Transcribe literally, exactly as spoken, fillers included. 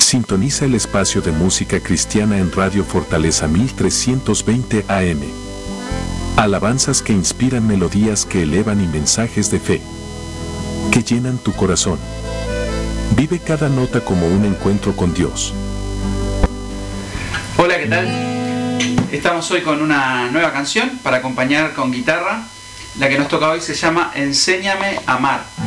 Sintoniza el espacio de música cristiana en Radio Fortaleza mil trescientos veinte A M. Alabanzas que inspiran, melodías que elevan y mensajes de fe que llenan tu corazón. Vive cada nota como un encuentro con Dios. Hola, ¿qué tal? Estamos hoy con una nueva canción para acompañar con guitarra. La que nos toca hoy se llama Enséñame a amar.